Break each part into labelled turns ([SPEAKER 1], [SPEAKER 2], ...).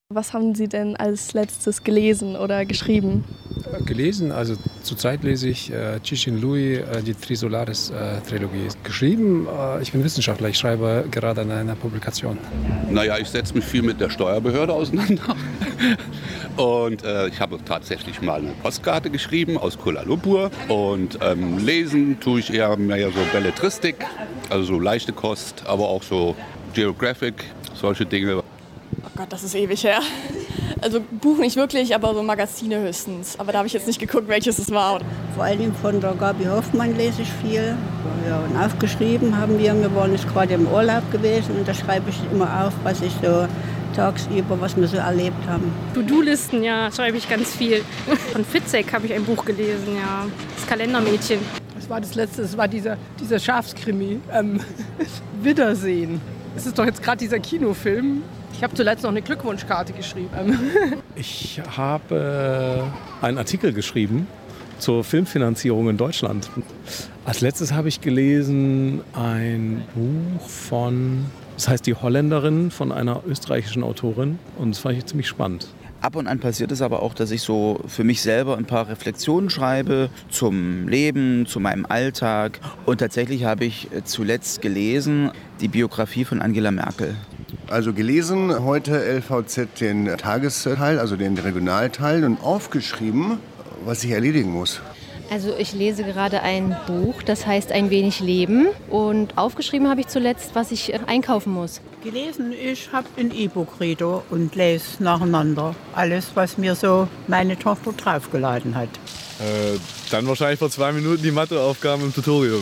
[SPEAKER 1] Was haben Sie denn als letztes gelesen oder geschrieben?
[SPEAKER 2] Gelesen, also zurzeit lese ich Cixin Liu, die Trisolaris-Trilogie. Geschrieben, ich bin Wissenschaftler, ich schreibe gerade an einer Publikation.
[SPEAKER 3] Naja, ich setze mich viel mit der Steuerbehörde auseinander. Und ich habe tatsächlich mal eine Postkarte geschrieben aus Kuala Lumpur. Und lesen tue ich eher mehr so Belletristik, also so leichte Kost, aber auch so Geographic, solche Dinge.
[SPEAKER 1] Oh Gott, das ist ewig her. Also Buch nicht wirklich, aber so Magazine höchstens. Aber da habe ich jetzt nicht geguckt, welches es war.
[SPEAKER 4] Vor allem von der Gabi Hoffmann lese ich viel. Ja, und aufgeschrieben haben wir waren jetzt gerade im Urlaub gewesen und da schreibe ich immer auf, was ich so tagsüber, was wir so erlebt haben.
[SPEAKER 5] To-Do-Listen, ja, schreibe ich ganz viel. Von Fitzek habe ich ein Buch gelesen, ja, das Kalendermädchen.
[SPEAKER 6] Das war das letzte, das war dieser Schafskrimi. Wiedersehen. Es ist doch jetzt gerade dieser Kinofilm. Ich habe zuletzt noch eine Glückwunschkarte geschrieben.
[SPEAKER 2] Ich habe einen Artikel geschrieben zur Filmfinanzierung in Deutschland. Als letztes habe ich gelesen ein Buch das heißt Die Holländerin, von einer österreichischen Autorin. Und das fand ich ziemlich spannend.
[SPEAKER 7] Ab und an passiert es aber auch, dass ich so für mich selber ein paar Reflexionen schreibe zum Leben, zu meinem Alltag. Und tatsächlich habe ich zuletzt gelesen die Biografie von Angela Merkel.
[SPEAKER 8] Also gelesen heute LVZ den Tagesteil, also den Regionalteil und aufgeschrieben, was ich erledigen muss.
[SPEAKER 9] Also ich lese gerade ein Buch, das heißt Ein wenig Leben. Und aufgeschrieben habe ich zuletzt, was ich einkaufen muss.
[SPEAKER 4] Gelesen, ich habe ein E-Book-Reader und lese nacheinander alles, was mir so meine Tochter draufgeladen hat.
[SPEAKER 10] Dann wahrscheinlich vor 2 Minuten die Matheaufgaben im Tutorium.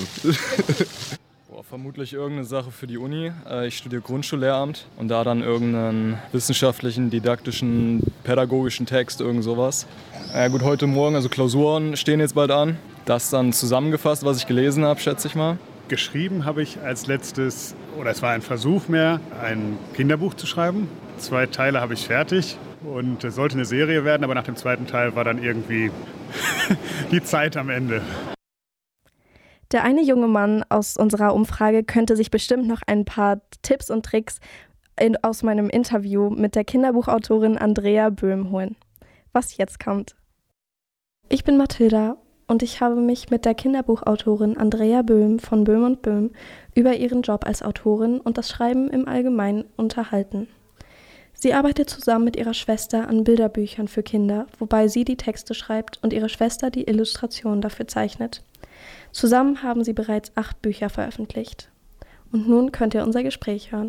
[SPEAKER 11] Vermutlich irgendeine Sache für die Uni. Ich studiere Grundschullehramt und da dann irgendeinen wissenschaftlichen, didaktischen, pädagogischen Text, irgend sowas. Gut, heute Morgen, also Klausuren stehen jetzt bald an. Das dann zusammengefasst, was ich gelesen habe, schätze ich mal.
[SPEAKER 12] Geschrieben habe ich als letztes, oder es war ein Versuch mehr, ein Kinderbuch zu schreiben. 2 Teile habe ich fertig und es sollte eine Serie werden, aber nach dem 2. Teil war dann irgendwie die Zeit am Ende.
[SPEAKER 1] Der eine junge Mann aus unserer Umfrage könnte sich bestimmt noch ein paar Tipps und Tricks aus meinem Interview mit der Kinderbuchautorin Andrea Böhm holen. Was jetzt kommt. Ich bin Mathilda und ich habe mich mit der Kinderbuchautorin Andrea Böhm von Böhm & Böhm über ihren Job als Autorin und das Schreiben im Allgemeinen unterhalten. Sie arbeitet zusammen mit ihrer Schwester an Bilderbüchern für Kinder, wobei sie die Texte schreibt und ihre Schwester die Illustrationen dafür zeichnet. Zusammen haben sie bereits 8 Bücher veröffentlicht. Und nun könnt ihr unser Gespräch hören.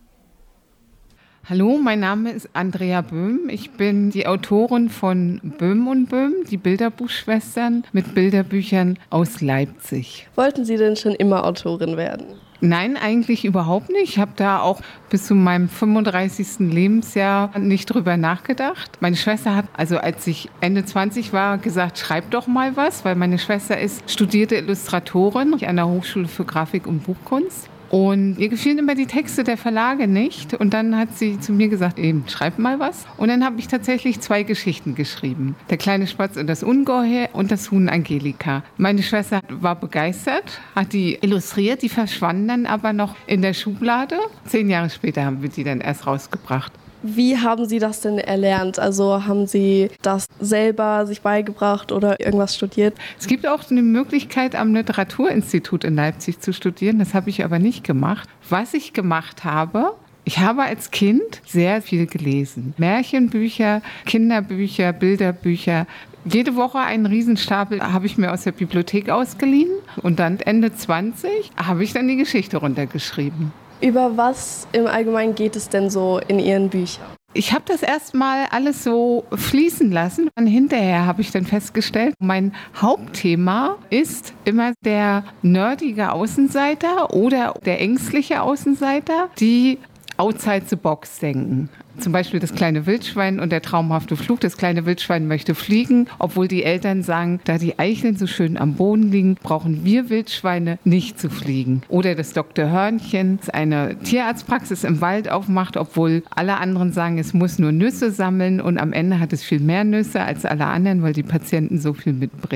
[SPEAKER 13] Hallo, mein Name ist Andrea Böhm. Ich bin die Autorin von Böhm & Böhm, die Bilderbuchschwestern mit Bilderbüchern aus Leipzig.
[SPEAKER 1] Wollten Sie denn schon immer Autorin werden?
[SPEAKER 13] Nein, eigentlich überhaupt nicht. Ich habe da auch bis zu meinem 35. Lebensjahr nicht drüber nachgedacht. Meine Schwester hat, also als ich Ende 20 war, gesagt, schreib doch mal was, weil meine Schwester ist studierte Illustratorin an der Hochschule für Grafik und Buchkunst. Und ihr gefielen immer die Texte der Verlage nicht. Und dann hat sie zu mir gesagt, eben, schreib mal was. Und dann habe ich tatsächlich 2 Geschichten geschrieben. Der kleine Spatz und das Ungeheuer und das Huhn Angelika. Meine Schwester war begeistert, hat die illustriert, die verschwanden dann aber noch in der Schublade. 10 Jahre später haben wir die dann erst rausgebracht.
[SPEAKER 1] Wie haben Sie das denn erlernt? Also haben Sie das selber sich beigebracht oder irgendwas studiert?
[SPEAKER 13] Es gibt auch eine Möglichkeit, am Literaturinstitut in Leipzig zu studieren. Das habe ich aber nicht gemacht. Was ich gemacht habe, ich habe als Kind sehr viel gelesen. Märchenbücher, Kinderbücher, Bilderbücher. Jede Woche einen Riesenstapel habe ich mir aus der Bibliothek ausgeliehen. Und dann Ende 20 habe ich dann die Geschichte runtergeschrieben.
[SPEAKER 1] Über was im Allgemeinen geht es denn so in Ihren Büchern?
[SPEAKER 13] Ich habe das erstmal alles so fließen lassen. Und hinterher habe ich dann festgestellt, mein Hauptthema ist immer der nerdige Außenseiter oder der ängstliche Außenseiter, die outside the box denken. Zum Beispiel das kleine Wildschwein und der traumhafte Flug. Das kleine Wildschwein möchte fliegen, obwohl die Eltern sagen, da die Eicheln so schön am Boden liegen, brauchen wir Wildschweine nicht zu fliegen. Oder das Dr. Hörnchen, das eine Tierarztpraxis im Wald aufmacht, obwohl alle anderen sagen, es muss nur Nüsse sammeln und am Ende hat es viel mehr Nüsse als alle anderen, weil die Patienten so viel mitbringen.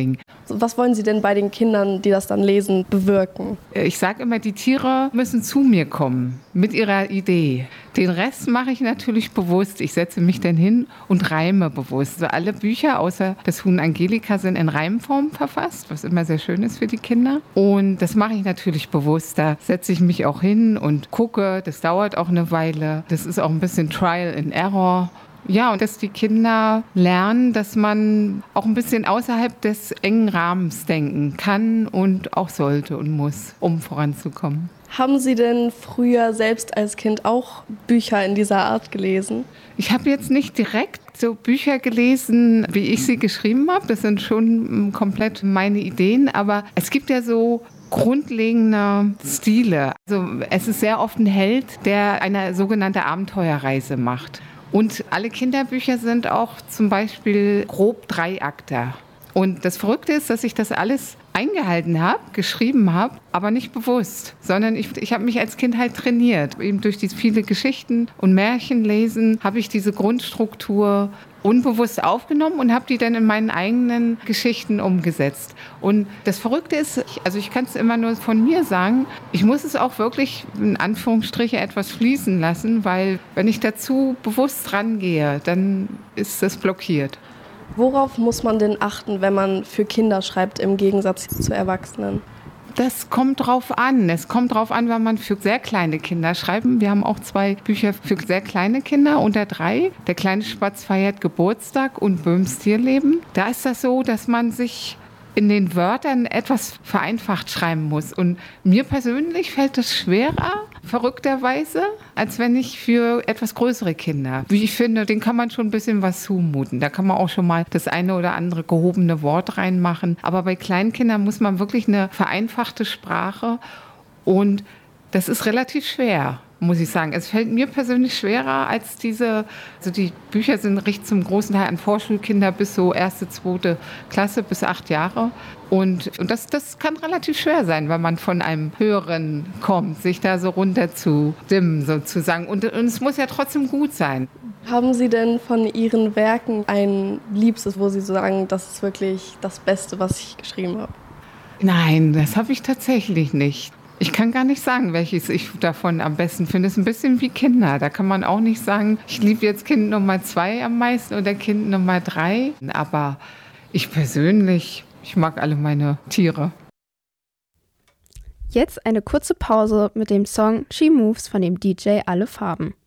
[SPEAKER 1] Was wollen Sie denn bei den Kindern, die das dann lesen, bewirken?
[SPEAKER 13] Ich sage immer, die Tiere müssen zu mir kommen mit ihrer Idee. Den Rest mache ich natürlich bewusst. Ich setze mich dann hin und reime bewusst. Also alle Bücher außer das Huhn Angelika sind in Reimform verfasst, was immer sehr schön ist für die Kinder. Und das mache ich natürlich bewusst. Da setze ich mich auch hin und gucke. Das dauert auch eine Weile. Das ist auch ein bisschen Trial and Error. Ja, und dass die Kinder lernen, dass man auch ein bisschen außerhalb des engen Rahmens denken kann und auch sollte und muss, um voranzukommen.
[SPEAKER 1] Haben Sie denn früher selbst als Kind auch Bücher in dieser Art gelesen?
[SPEAKER 13] Ich habe jetzt nicht direkt so Bücher gelesen, wie ich sie geschrieben habe. Das sind schon komplett meine Ideen. Aber es gibt ja so grundlegende Stile. Also es ist sehr oft ein Held, der eine sogenannte Abenteuerreise macht. Und alle Kinderbücher sind auch zum Beispiel grob Dreiakter. Und das Verrückte ist, dass ich das alles eingehalten habe, geschrieben habe, aber nicht bewusst, sondern ich habe mich als Kind halt trainiert. Eben durch diese viele Geschichten und Märchen lesen habe ich diese Grundstruktur unbewusst aufgenommen und habe die dann in meinen eigenen Geschichten umgesetzt. Und das Verrückte ist, ich kann es immer nur von mir sagen, ich muss es auch wirklich in Anführungsstriche etwas fließen lassen, weil wenn ich dazu bewusst rangehe, dann ist das blockiert.
[SPEAKER 1] Worauf muss man denn achten, wenn man für Kinder schreibt, im Gegensatz zu Erwachsenen?
[SPEAKER 13] Das kommt drauf an. Es kommt drauf an, wenn man für sehr kleine Kinder schreibt. Wir haben auch 2 Bücher für sehr kleine Kinder, unter 3. Der kleine Spatz feiert Geburtstag und Böhms Tierleben. Da ist das so, dass man sich in den Wörtern etwas vereinfacht schreiben muss. Und mir persönlich fällt das schwerer, verrückterweise, als wenn ich für etwas größere Kinder, wie ich finde, denen kann man schon ein bisschen was zumuten. Da kann man auch schon mal das eine oder andere gehobene Wort reinmachen. Aber bei Kleinkindern muss man wirklich eine vereinfachte Sprache und das ist relativ schwer, muss ich sagen. Es fällt mir persönlich schwerer als die Bücher richten zum großen Teil an Vorschulkinder bis so 1., 2. Klasse bis 8 Jahre. Und das kann relativ schwer sein, wenn man von einem Höheren kommt, sich da so runter zu dimmen sozusagen. Und es muss ja trotzdem gut sein.
[SPEAKER 1] Haben Sie denn von Ihren Werken ein Liebstes, wo Sie sagen, das ist wirklich das Beste, was ich geschrieben habe?
[SPEAKER 13] Nein, das habe ich tatsächlich nicht. Ich kann gar nicht sagen, welches ich davon am besten finde. Es ist ein bisschen wie Kinder. Da kann man auch nicht sagen, ich liebe jetzt Kind Nummer 2 am meisten oder Kind Nummer 3. Aber ich persönlich, ich mag alle meine Tiere.
[SPEAKER 14] Jetzt eine kurze Pause mit dem Song She Moves von dem DJ Alle Farben.